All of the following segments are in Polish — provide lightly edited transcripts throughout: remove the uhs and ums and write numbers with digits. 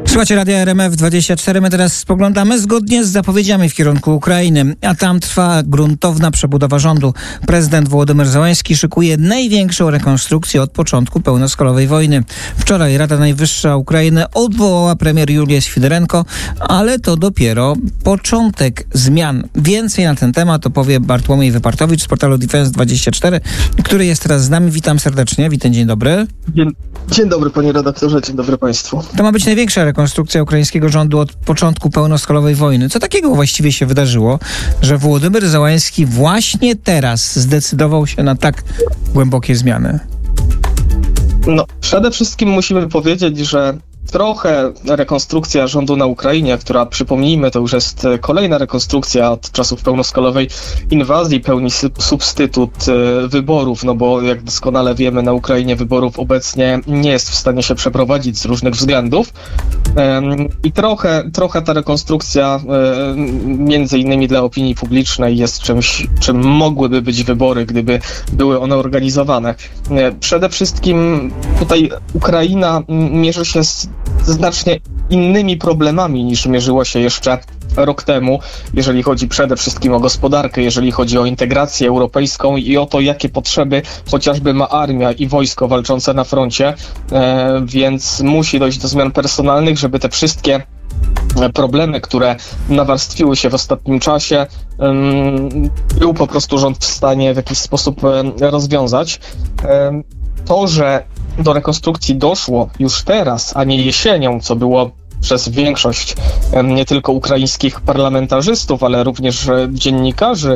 Słuchajcie Radia RMF24. My teraz spoglądamy zgodnie z zapowiedziami w kierunku Ukrainy, a tam trwa gruntowna przebudowa rządu. Prezydent Wołodymyr Zełański szykuje największą rekonstrukcję od początku pełnoskalowej wojny. Wczoraj Rada Najwyższa Ukrainy odwołała premier Julię Swiderenko, ale to dopiero początek zmian. Więcej na ten temat opowie Bartłomiej Wypartowicz z portalu Defense24, który jest teraz z nami. Witam serdecznie. Witam, dzień dobry. Dzień dobry panie redaktorze, dzień dobry państwu. To ma być największa rekonstrukcja ukraińskiego rządu od początku pełnoskalowej wojny. Co takiego właściwie się wydarzyło, że Wołodymyr Zełański właśnie teraz zdecydował się na tak głębokie zmiany? No, przede wszystkim musimy powiedzieć, że trochę rekonstrukcja rządu na Ukrainie, która, przypomnijmy, to już jest kolejna rekonstrukcja od czasów pełnoskalowej inwazji, pełni substytut wyborów, no bo jak doskonale wiemy, na Ukrainie wyborów obecnie nie jest w stanie się przeprowadzić z różnych względów. I trochę ta rekonstrukcja, między innymi dla opinii publicznej, jest czymś, czym mogłyby być wybory, gdyby były one organizowane. Przede wszystkim tutaj Ukraina mierzy się z znacznie innymi problemami niż mierzyło się jeszcze rok temu, jeżeli chodzi przede wszystkim o gospodarkę, jeżeli chodzi o integrację europejską i o to, jakie potrzeby chociażby ma armia i wojsko walczące na froncie, więc musi dojść do zmian personalnych, żeby te wszystkie problemy, które nawarstwiły się w ostatnim czasie, był po prostu rząd w stanie w jakiś sposób rozwiązać. To, że do rekonstrukcji doszło już teraz, a nie jesienią, co było przez większość nie tylko ukraińskich parlamentarzystów, ale również dziennikarzy,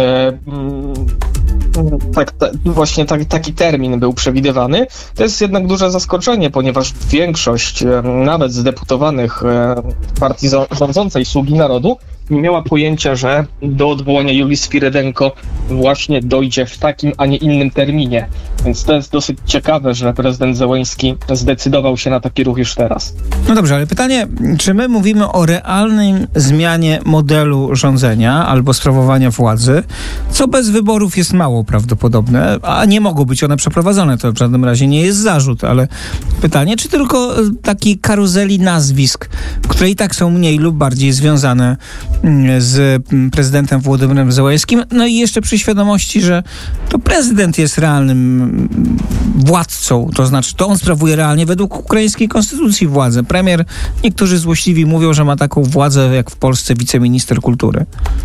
taki termin był przewidywany. To jest jednak duże zaskoczenie, ponieważ większość nawet zdeputowanych partii rządzącej Sługi Narodu nie miała pojęcia, że do odwołania Julii Swirydenko właśnie dojdzie w takim, a nie innym terminie. Więc to jest dosyć ciekawe, że prezydent Zełański zdecydował się na taki ruch już teraz. No dobrze, ale pytanie, czy my mówimy o realnej zmianie modelu rządzenia albo sprawowania władzy, co bez wyborów jest mało prawdopodobne, a nie mogą być one przeprowadzone. To w żadnym razie nie jest zarzut, ale pytanie, czy tylko takiej karuzeli nazwisk, które i tak są mniej lub bardziej związane z prezydentem Wołodymyrem Zełańskim, no i jeszcze przy świadomości, że to prezydent jest realnym władcą, to znaczy to on sprawuje realnie według ukraińskiej konstytucji władzę. Premier, niektórzy złośliwi mówią, że ma taką władzę jak w Polsce wiceminister kultury.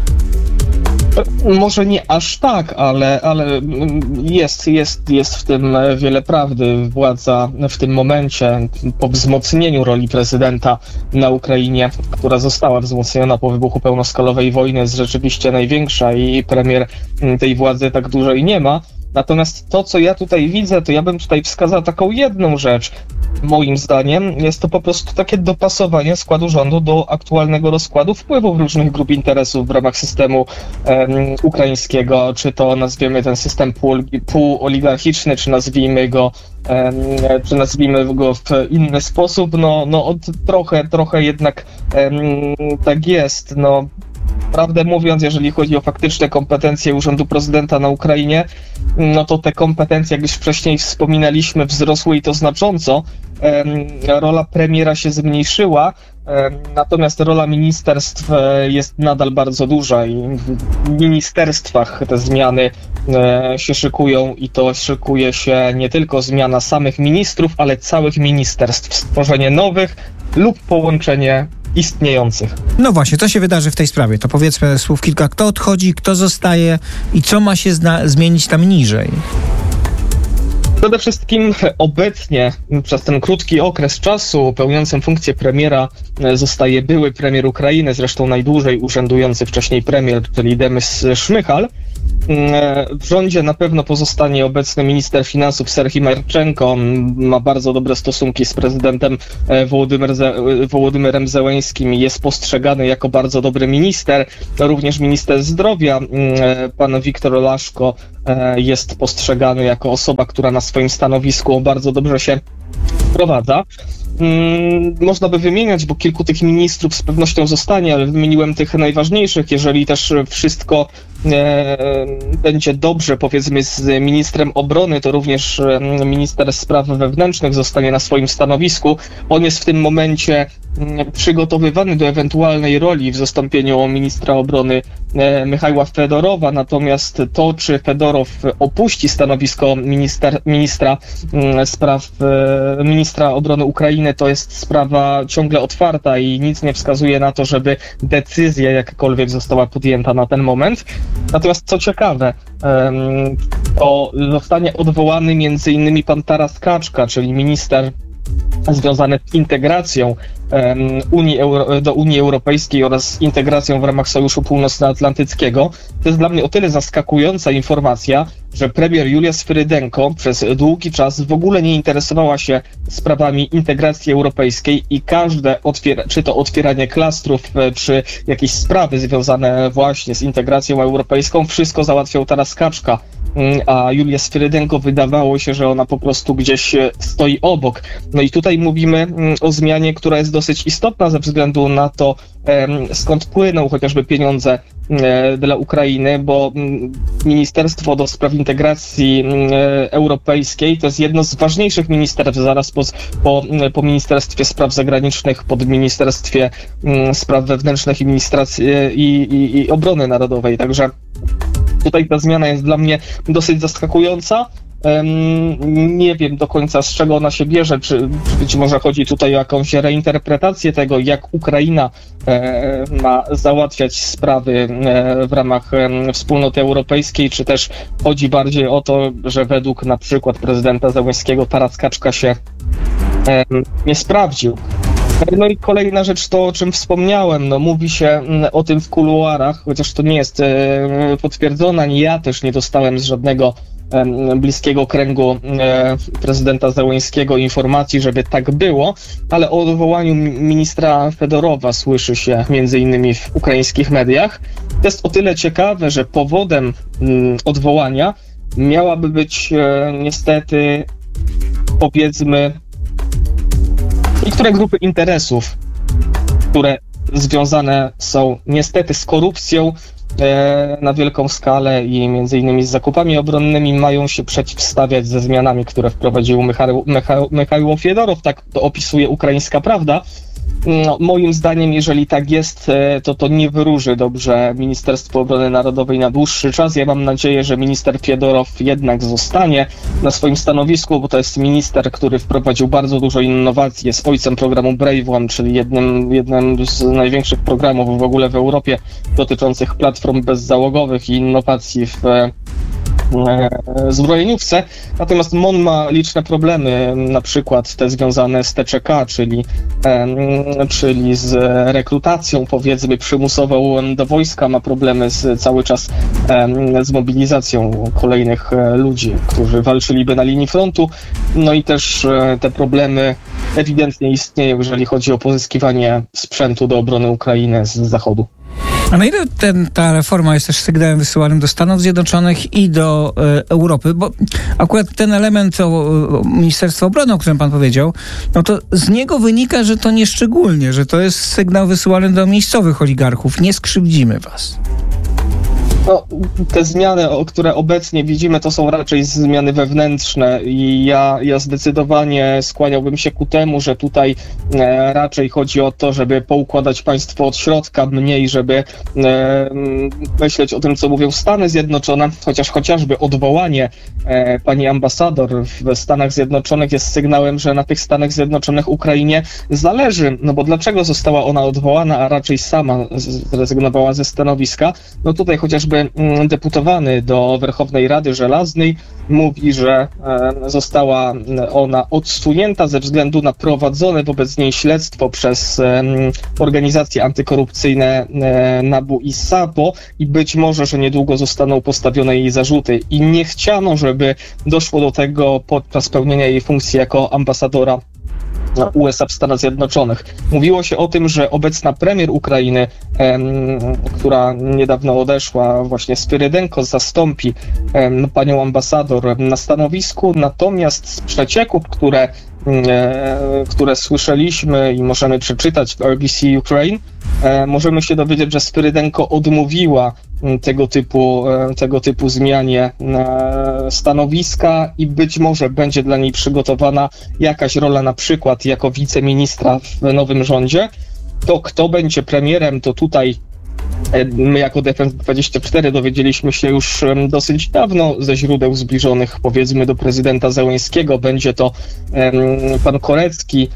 Może nie aż tak, ale jest w tym wiele prawdy. Władza w tym momencie, po wzmocnieniu roli prezydenta na Ukrainie, która została wzmocniona po wybuchu pełnoskalowej wojny, jest rzeczywiście największa i premier tej władzy tak dużej nie ma. Natomiast to, co ja tutaj widzę, to ja bym tutaj wskazał taką jedną rzecz. Moim zdaniem jest to po prostu takie dopasowanie składu rządu do aktualnego rozkładu wpływów różnych grup interesów w ramach systemu ukraińskiego, czy to nazwiemy ten system półoligarchiczny, czy nazwijmy go w inny sposób. Trochę jednak tak jest. Prawdę mówiąc, jeżeli chodzi o faktyczne kompetencje Urzędu Prezydenta na Ukrainie, no to te kompetencje, jak już wcześniej wspominaliśmy, wzrosły i to znacząco. Rola premiera się zmniejszyła, natomiast rola ministerstw jest nadal bardzo duża i w ministerstwach te zmiany się szykują i to szykuje się nie tylko zmiana samych ministrów, ale całych ministerstw, stworzenie nowych lub połączenie istniejących. No właśnie, co się wydarzy w tej sprawie? To powiedzmy słów kilka. Kto odchodzi, kto zostaje i co ma się zmienić tam niżej? Przede wszystkim obecnie przez ten krótki okres czasu pełniącym funkcję premiera zostaje były premier Ukrainy, zresztą najdłużej urzędujący wcześniej premier, czyli Denis Szmychal. W rządzie na pewno pozostanie obecny minister finansów Serhii Marczenko. On ma bardzo dobre stosunki z prezydentem Wołodymyrem Zełańskim i jest postrzegany jako bardzo dobry minister. Również minister zdrowia, pan Wiktor Laszko, jest postrzegany jako osoba, która na swoim stanowisku bardzo dobrze się wprowadza. Można by wymieniać, bo kilku tych ministrów z pewnością zostanie, ale wymieniłem tych najważniejszych. Jeżeli też wszystko będzie dobrze, powiedzmy, z ministrem obrony, to również minister spraw wewnętrznych zostanie na swoim stanowisku. On jest w tym momencie przygotowywany do ewentualnej roli w zastąpieniu ministra obrony Michaiła Fedorowa, natomiast to, czy Fedorow opuści stanowisko ministra obrony Ukrainy, to jest sprawa ciągle otwarta i nic nie wskazuje na to, żeby decyzja jakakolwiek została podjęta na ten moment. Natomiast co ciekawe, to zostanie odwołany m.in. pan Taras Kaczka, czyli minister związany z integracją do Unii Europejskiej oraz integracją w ramach Sojuszu Północnoatlantyckiego. To jest dla mnie o tyle zaskakująca informacja, że premier Julia Swyrydenko przez długi czas w ogóle nie interesowała się sprawami integracji europejskiej i każde czy to otwieranie klastrów, czy jakieś sprawy związane właśnie z integracją europejską, wszystko załatwiał Taras Kaczka, a Julia Swyrydenko wydawało się, że ona po prostu gdzieś stoi obok. No i tutaj mówimy o zmianie, która jest dosyć istotna ze względu na to, skąd płyną chociażby pieniądze dla Ukrainy, bo Ministerstwo do Spraw Integracji Europejskiej to jest jedno z ważniejszych ministerstw zaraz po Ministerstwie Spraw Zagranicznych, pod Ministerstwie Spraw Wewnętrznych i Obrony Narodowej. Także tutaj ta zmiana jest dla mnie dosyć zaskakująca. Nie wiem do końca, z czego ona się bierze, czy być może chodzi tutaj o jakąś reinterpretację tego, jak Ukraina ma załatwiać sprawy w ramach Wspólnoty Europejskiej, czy też chodzi bardziej o to, że według na przykład prezydenta Zełenskiego Taras Kaczka się nie sprawdził. No i kolejna rzecz to, o czym wspomniałem, no mówi się o tym w kuluarach, chociaż to nie jest potwierdzone, ani ja też nie dostałem z żadnego bliskiego kręgu prezydenta Zełenskiego informacji, żeby tak było, ale o odwołaniu ministra Fedorowa słyszy się między innymi w ukraińskich mediach. To jest o tyle ciekawe, że powodem odwołania miałaby być niestety, powiedzmy, niektóre grupy interesów, które związane są niestety z korupcją na wielką skalę i między innymi z zakupami obronnymi, mają się przeciwstawiać ze zmianami, które wprowadził Michaiło Fiedorow. Tak to opisuje Ukraińska Prawda. No, moim zdaniem, jeżeli tak jest, to nie wyróży dobrze Ministerstwo Obrony Narodowej na dłuższy czas. Ja mam nadzieję, że minister Fiedorow jednak zostanie na swoim stanowisku, bo to jest minister, który wprowadził bardzo dużo innowacji, jest ojcem programu Brave One, czyli jednym z największych programów w ogóle w Europie dotyczących platform bezzałogowych i innowacji w zbrojeniówce. Natomiast MON ma liczne problemy, na przykład te związane z TCK, czyli z rekrutacją, powiedzmy, przymusową do wojska, ma problemy cały czas z mobilizacją kolejnych ludzi, którzy walczyliby na linii frontu. No i też te problemy ewidentnie istnieją, jeżeli chodzi o pozyskiwanie sprzętu do obrony Ukrainy z zachodu. A na ile ta reforma jest też sygnałem wysyłanym do Stanów Zjednoczonych i do Europy? Bo akurat ten element Ministerstwa Obrony, o którym pan powiedział, no to z niego wynika, że to nieszczególnie, że to jest sygnał wysyłany do miejscowych oligarchów. Nie skrzywdzimy was. No, te zmiany, które obecnie widzimy, to są raczej zmiany wewnętrzne i ja zdecydowanie skłaniałbym się ku temu, że tutaj raczej chodzi o to, żeby poukładać państwo od środka, mniej żeby myśleć o tym, co mówią Stany Zjednoczone, chociażby odwołanie pani ambasador w Stanach Zjednoczonych jest sygnałem, że na tych Stanach Zjednoczonych Ukrainie zależy, no bo dlaczego została ona odwołana, a raczej sama zrezygnowała ze stanowiska? No tutaj chociażby deputowany do Werchownej Rady Żelaznej mówi, że została ona odsunięta ze względu na prowadzone wobec niej śledztwo przez organizacje antykorupcyjne NABU i SAPO i być może, że niedługo zostaną postawione jej zarzuty. I nie chciano, żeby doszło do tego podczas pełnienia jej funkcji jako ambasadora USA w Stanach Zjednoczonych. Mówiło się o tym, że obecna premier Ukrainy, która niedawno odeszła, właśnie Swyrydenko, zastąpi panią ambasador na stanowisku, natomiast z przecieków, które słyszeliśmy i możemy przeczytać w RBC Ukraine, możemy się dowiedzieć, że Swyrydenko odmówiła tego typu zmianie stanowiska i być może będzie dla niej przygotowana jakaś rola, na przykład jako wiceministra w nowym rządzie. To kto będzie premierem, to tutaj my jako Defense24 dowiedzieliśmy się już dosyć dawno ze źródeł zbliżonych, powiedzmy, do prezydenta Zełenskiego. Będzie to pan Korecki,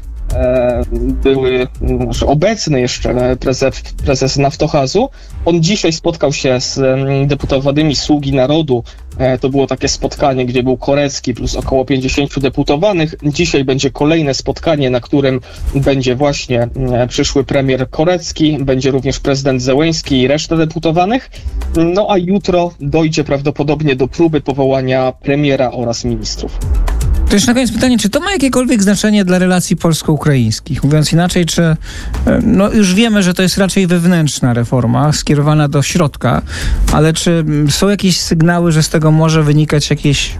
obecny jeszcze prezes Naftogazu. On dzisiaj spotkał się z deputowanymi Sługi Narodu. To było takie spotkanie, gdzie był Korecki plus około 50 deputowanych. Dzisiaj będzie kolejne spotkanie, na którym będzie właśnie przyszły premier Korecki, będzie również prezydent Zełenski i reszta deputowanych. No a jutro dojdzie prawdopodobnie do próby powołania premiera oraz ministrów. To jeszcze na koniec pytanie, czy to ma jakiekolwiek znaczenie dla relacji polsko-ukraińskich? Mówiąc inaczej, czy już wiemy, że to jest raczej wewnętrzna reforma skierowana do środka, ale czy są jakieś sygnały, że z tego może wynikać jakieś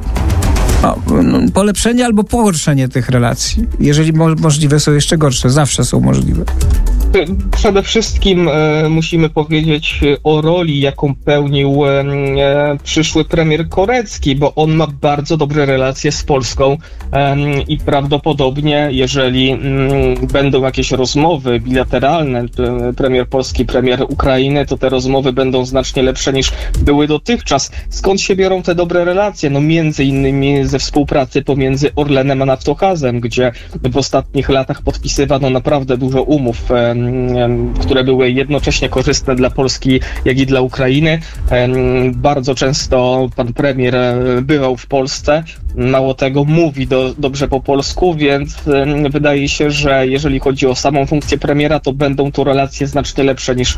polepszenie albo pogorszenie tych relacji? Jeżeli możliwe są jeszcze gorsze, zawsze są możliwe. Przede wszystkim musimy powiedzieć o roli, jaką pełnił przyszły premier Korecki, bo on ma bardzo dobre relacje z Polską i prawdopodobnie, jeżeli będą jakieś rozmowy bilateralne, premier Polski, premier Ukrainy, to te rozmowy będą znacznie lepsze niż były dotychczas. Skąd się biorą te dobre relacje? No między innymi ze współpracy pomiędzy Orlenem a Naftogazem, gdzie w ostatnich latach podpisywano naprawdę dużo umów, które były jednocześnie korzystne dla Polski, jak i dla Ukrainy. Bardzo często pan premier bywał w Polsce, mało tego, mówi dobrze po polsku, więc wydaje się, że jeżeli chodzi o samą funkcję premiera, to będą to relacje znacznie lepsze niż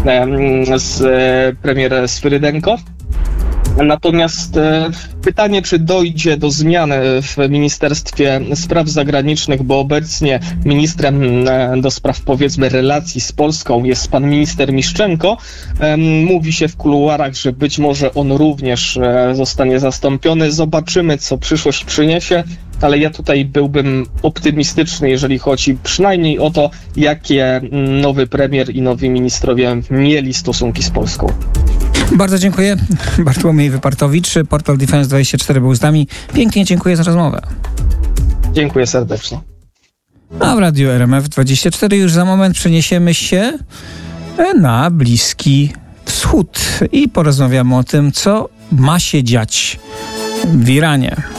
z premier Swyrydenko. Natomiast pytanie, czy dojdzie do zmiany w Ministerstwie Spraw Zagranicznych, bo obecnie ministrem do spraw, powiedzmy, relacji z Polską jest pan minister Miszczenko. Mówi się w kuluarach, że być może on również zostanie zastąpiony. Zobaczymy, co przyszłość przyniesie, ale ja tutaj byłbym optymistyczny, jeżeli chodzi przynajmniej o to, jakie nowy premier i nowi ministrowie mieli stosunki z Polską. Bardzo dziękuję. Bartłomiej Wypartowicz, portal Defense24 był z nami. Pięknie dziękuję za rozmowę. Dziękuję serdecznie. A w Radiu RMF24 już za moment przeniesiemy się na Bliski Wschód i porozmawiamy o tym, co ma się dziać w Iranie.